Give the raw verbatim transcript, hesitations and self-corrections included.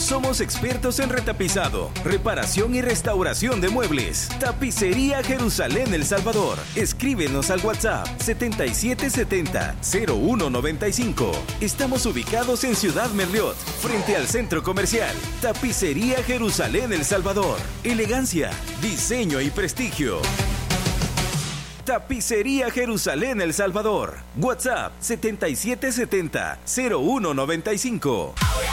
Somos expertos en retapizado, reparación y restauración de muebles. Tapicería Jerusalén El Salvador. Escríbenos al WhatsApp setenta y siete setenta, cero uno noventa y cinco. Estamos ubicados en Ciudad Merliot, frente al centro comercial. Tapicería Jerusalén El Salvador. Elegancia, diseño y prestigio. Tapicería Jerusalén El Salvador. WhatsApp setenta y siete setenta, cero uno noventa y cinco.